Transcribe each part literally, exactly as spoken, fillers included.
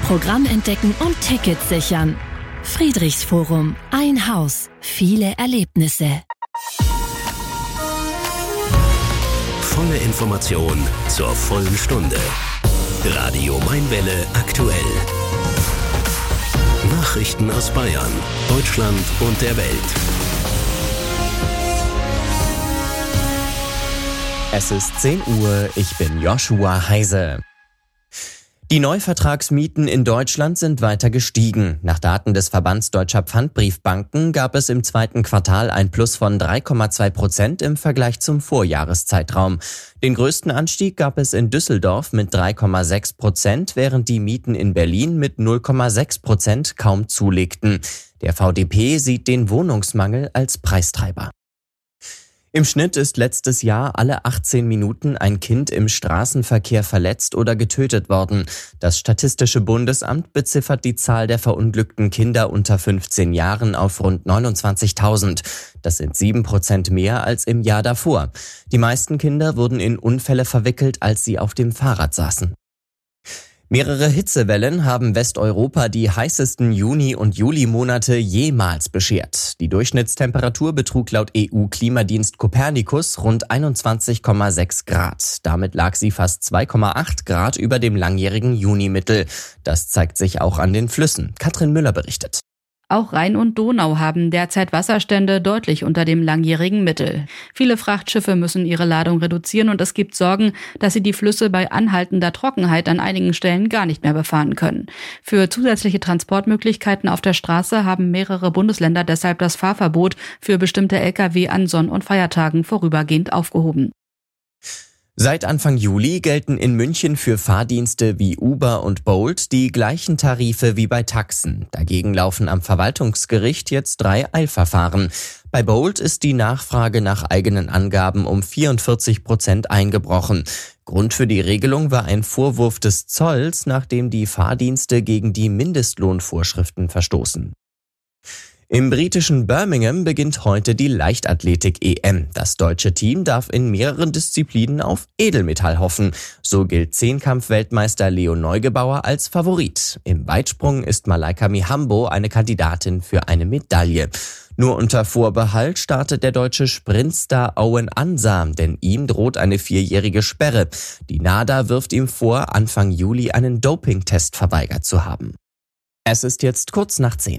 Programm entdecken und Tickets sichern. Friedrichsforum. Ein Haus. Viele Erlebnisse. Volle Information zur vollen Stunde. Radio Mainwelle aktuell. Nachrichten aus Bayern, Deutschland und der Welt. Es ist zehn Uhr, ich bin Joshua Heise. Die Neuvertragsmieten in Deutschland sind weiter gestiegen. Nach Daten des Verbands Deutscher Pfandbriefbanken gab es im zweiten Quartal ein Plus von drei Komma zwei Prozent im Vergleich zum Vorjahreszeitraum. Den größten Anstieg gab es in Düsseldorf mit drei Komma sechs Prozent, während die Mieten in Berlin mit null Komma sechs Prozent kaum zulegten. Der V D P sieht den Wohnungsmangel als Preistreiber. Im Schnitt ist letztes Jahr alle achtzehn Minuten ein Kind im Straßenverkehr verletzt oder getötet worden. Das Statistische Bundesamt beziffert die Zahl der verunglückten Kinder unter fünfzehn Jahren auf rund neunundzwanzigtausend. Das sind sieben Prozent mehr als im Jahr davor. Die meisten Kinder wurden in Unfälle verwickelt, als sie auf dem Fahrrad saßen. Mehrere Hitzewellen haben Westeuropa die heißesten Juni- und Julimonate jemals beschert. Die Durchschnittstemperatur betrug laut E U-Klimadienst Copernicus rund einundzwanzig Komma sechs Grad. Damit lag sie fast zwei Komma acht Grad über dem langjährigen Junimittel. Das zeigt sich auch an den Flüssen. Katrin Müller berichtet. Auch Rhein und Donau haben derzeit Wasserstände deutlich unter dem langjährigen Mittel. Viele Frachtschiffe müssen ihre Ladung reduzieren und es gibt Sorgen, dass sie die Flüsse bei anhaltender Trockenheit an einigen Stellen gar nicht mehr befahren können. Für zusätzliche Transportmöglichkeiten auf der Straße haben mehrere Bundesländer deshalb das Fahrverbot für bestimmte L K W an Sonn- und Feiertagen vorübergehend aufgehoben. Seit Anfang Juli gelten in München für Fahrdienste wie Uber und Bolt die gleichen Tarife wie bei Taxen. Dagegen laufen am Verwaltungsgericht jetzt drei Eilverfahren. Bei Bolt ist die Nachfrage nach eigenen Angaben um vierundvierzig Prozent eingebrochen. Grund für die Regelung war ein Vorwurf des Zolls, nachdem die Fahrdienste gegen die Mindestlohnvorschriften verstoßen. Im britischen Birmingham beginnt heute die Leichtathletik-E M. Das deutsche Team darf in mehreren Disziplinen auf Edelmetall hoffen. So gilt Zehnkampf-Weltmeister Leo Neugebauer als Favorit. Im Weitsprung ist Malaika Mihambo eine Kandidatin für eine Medaille. Nur unter Vorbehalt startet der deutsche Sprintstar Owen Ansam, denn ihm droht eine vierjährige Sperre. Die NADA wirft ihm vor, Anfang Juli einen Dopingtest verweigert zu haben. Es ist jetzt kurz nach zehn.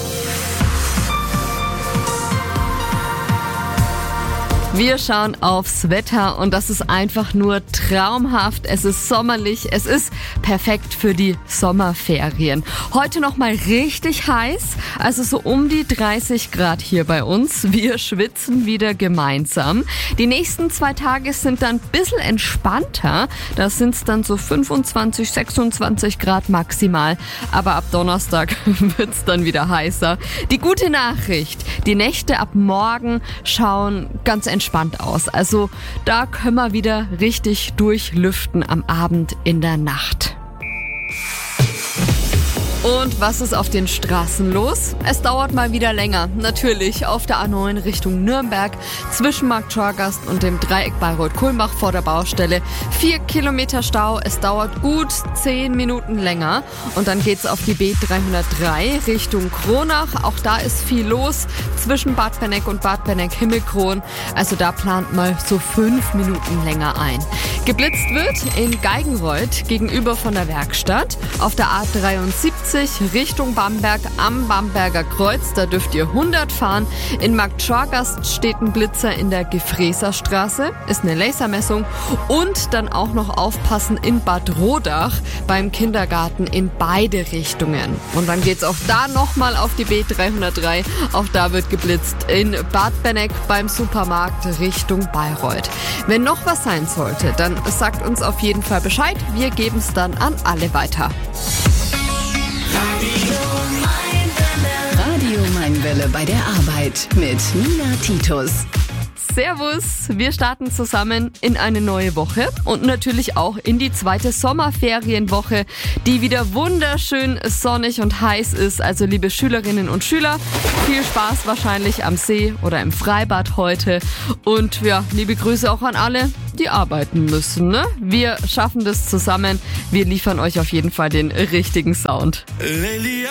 Wir schauen aufs Wetter und das ist einfach nur traumhaft. Es ist sommerlich, es ist perfekt für die Sommerferien. Heute noch mal richtig heiß, also so um die dreißig Grad hier bei uns. Wir schwitzen wieder gemeinsam. Die nächsten zwei Tage sind dann ein bisschen entspannter. Da sind es dann so fünfundzwanzig, sechsundzwanzig Grad maximal. Aber ab Donnerstag wird es dann wieder heißer. Die gute Nachricht, die Nächte ab morgen schauen ganz entspannt aus. Also da können wir wieder richtig durchlüften am Abend in der Nacht. Und was ist auf den Straßen los? Es dauert mal wieder länger. Natürlich auf der A neun Richtung Nürnberg zwischen Markt Schorgast und dem Dreieck Bayreuth-Kulmbach vor der Baustelle. Vier Kilometer Stau. Es dauert gut zehn Minuten länger. Und dann geht's auf die B dreihundertdrei Richtung Kronach. Auch da ist viel los zwischen Bad Benneck und Bad Benneck-Himmelkron. Also da plant mal so fünf Minuten länger ein. Geblitzt wird in Geigenreuth gegenüber von der Werkstatt. Auf der A dreiundsiebzig Richtung Bamberg am Bamberger Kreuz, da dürft ihr hundert fahren. In Markt Schorgast steht ein Blitzer in der Gefräßerstraße, ist eine Lasermessung. Und dann auch noch aufpassen in Bad Rodach beim Kindergarten in beide Richtungen. Und dann geht's auch da nochmal auf die B dreihundertdrei, auch da wird geblitzt in Bad Benneck beim Supermarkt Richtung Bayreuth. Wenn noch was sein sollte, dann sagt uns auf jeden Fall Bescheid, wir geben es dann an alle weiter. Radio Mainwelle bei der Arbeit mit Nina Titus. Servus. Wir starten zusammen in eine neue Woche und natürlich auch in die zweite Sommerferienwoche, die wieder wunderschön sonnig und heiß ist. Also liebe Schülerinnen und Schüler, viel Spaß wahrscheinlich am See oder im Freibad heute. Und ja, liebe Grüße auch an alle, die arbeiten müssen. Ne? Wir schaffen das zusammen. Wir liefern euch auf jeden Fall den richtigen Sound.